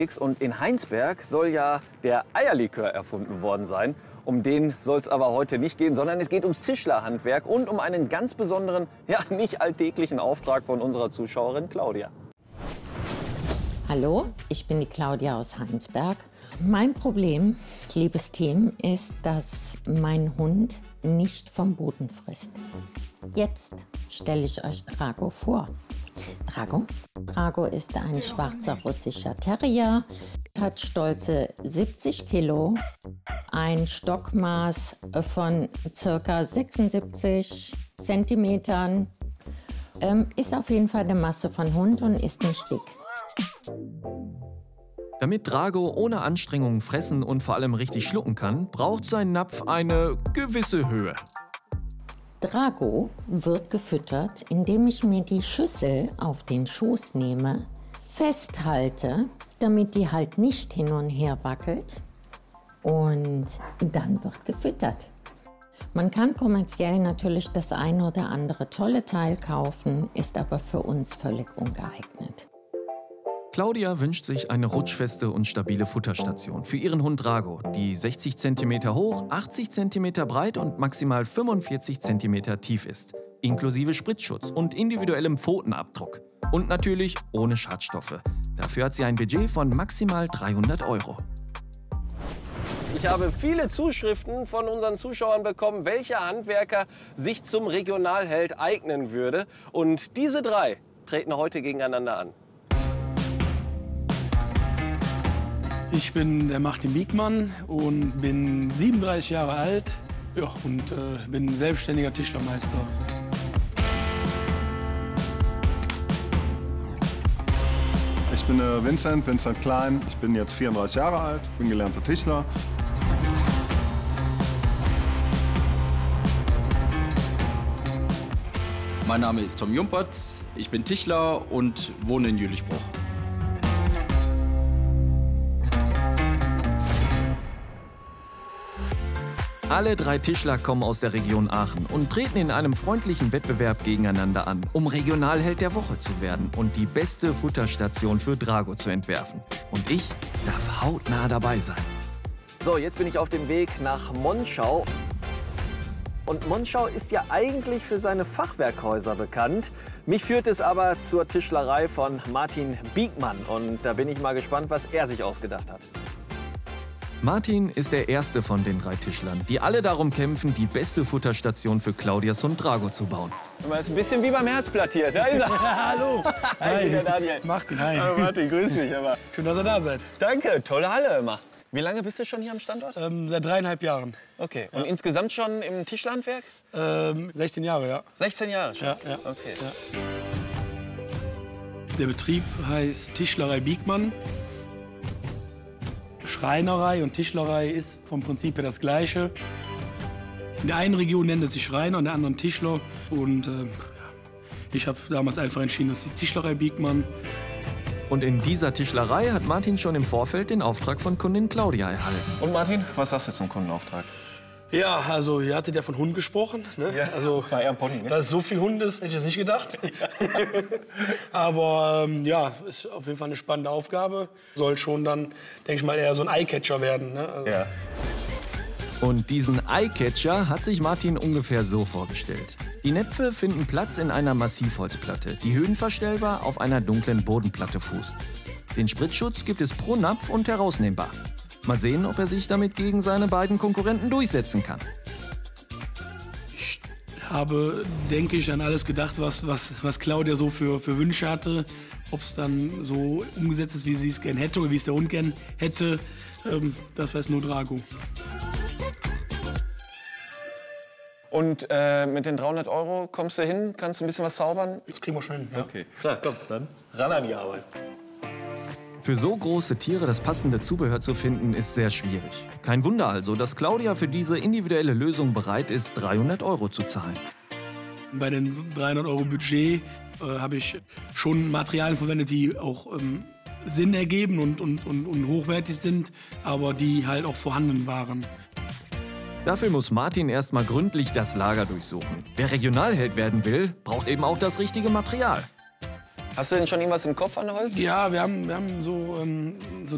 Und in Heinsberg soll ja der Eierlikör erfunden worden sein. Um den soll es aber heute nicht gehen, sondern es geht ums Tischlerhandwerk und um einen ganz besonderen, ja, nicht alltäglichen Auftrag von unserer Zuschauerin Claudia. Hallo, ich bin die Claudia aus Heinsberg. Mein Problem, liebes Team, ist, dass mein Hund nicht vom Boden frisst. Jetzt stelle ich euch Drago vor. Drago ist ein schwarzer russischer Terrier, hat stolze 70 Kilo, ein Stockmaß von ca. 76 Zentimetern, ist auf jeden Fall eine Masse von Hund und ist nicht dick. Damit Drago ohne Anstrengungen fressen und vor allem richtig schlucken kann, braucht sein Napf eine gewisse Höhe. Drago wird gefüttert, indem ich mir die Schüssel auf den Schoß nehme, festhalte, damit die halt nicht hin und her wackelt, und dann wird gefüttert. Man kann kommerziell natürlich das ein oder andere tolle Teil kaufen, ist aber für uns völlig ungeeignet. Claudia wünscht sich eine rutschfeste und stabile Futterstation für ihren Hund Drago, die 60 cm hoch, 80 cm breit und maximal 45 cm tief ist, inklusive Spritzschutz und individuellem Pfotenabdruck. Und natürlich ohne Schadstoffe. Dafür hat sie ein Budget von maximal 300 €. Ich habe viele Zuschriften von unseren Zuschauern bekommen, welcher Handwerker sich zum Regionalheld eignen würde. Und diese drei treten heute gegeneinander an. Ich bin der Martin Biekmann und bin 37 Jahre alt, ja, und bin selbstständiger Tischlermeister. Ich bin Vincent Klein. Ich bin jetzt 34 Jahre alt, bin gelernter Tischler. Mein Name ist Tom Jumpertz, ich bin Tischler und wohne in Jülichbruch. Alle drei Tischler kommen aus der Region Aachen und treten in einem freundlichen Wettbewerb gegeneinander an, um Regionalheld der Woche zu werden und die beste Futterstation für Drago zu entwerfen. Und ich darf hautnah dabei sein. So, jetzt bin ich auf dem Weg nach Monschau. Und Monschau ist ja eigentlich für seine Fachwerkhäuser bekannt. Mich führt es aber zur Tischlerei von Martin Biekmann. Und da bin ich mal gespannt, was er sich ausgedacht hat. Martin ist der erste von den drei Tischlern, die alle darum kämpfen, die beste Futterstation für Claudias Hund Drago zu bauen. Das ist ein bisschen wie beim Herzblatt hier. Da ist er. Hallo! Hi, der Daniel. Martin, hi. Hallo Martin, grüß dich. Schön, dass ihr da seid. Danke, tolle Halle immer. Wie lange bist du schon hier am Standort? Seit 3,5 Jahren. Okay, und insgesamt schon im Tischlerhandwerk? 16 Jahre, ja. 16 Jahre schon? Ja. Okay. Ja. Der Betrieb heißt Tischlerei Biekmann. Schreinerei und Tischlerei ist vom Prinzip her das Gleiche. In der einen Region nennt es sich Schreiner, in der anderen Tischler. Und ich habe damals einfach entschieden, das ist die Tischlerei Biekmann. Und in dieser Tischlerei hat Martin schon im Vorfeld den Auftrag von Kundin Claudia erhalten. Und Martin, was hast du zum Kundenauftrag? Ja, also ihr hattet ja von Hund gesprochen. Ne? Ja, also, war eher ein Pony, ne? Dass es so viel Hund ist, hätte ich jetzt nicht gedacht. Aber ja, ist auf jeden Fall eine spannende Aufgabe. Soll schon dann, denke ich mal, eher so ein Eyecatcher werden. Ne? Also, ja. Und diesen Eyecatcher hat sich Martin ungefähr so vorgestellt. Die Näpfe finden Platz in einer Massivholzplatte, die höhenverstellbar auf einer dunklen Bodenplatte fußt. Den Spritzschutz gibt es pro Napf und herausnehmbar. Mal sehen, ob er sich damit gegen seine beiden Konkurrenten durchsetzen kann. Ich habe, denke ich, an alles gedacht, was Claudia so für Wünsche hatte. Ob es dann so umgesetzt ist, wie sie es gern hätte oder wie es der Hund gern hätte, das weiß nur Drago. Und mit den 300 € kommst du hin, kannst du ein bisschen was zaubern? Das kriegen wir schon hin. Ja. Okay, klar, komm, dann ran an die Arbeit. Für so große Tiere das passende Zubehör zu finden, ist sehr schwierig. Kein Wunder also, dass Claudia für diese individuelle Lösung bereit ist, 300 € zu zahlen. Bei den 300 € Budget habe ich schon Materialien verwendet, die auch Sinn ergeben und hochwertig sind, aber die halt auch vorhanden waren. Dafür muss Martin erstmal gründlich das Lager durchsuchen. Wer Regionalheld werden will, braucht eben auch das richtige Material. Hast du denn schon irgendwas im Kopf an Holz? Ja, wir haben so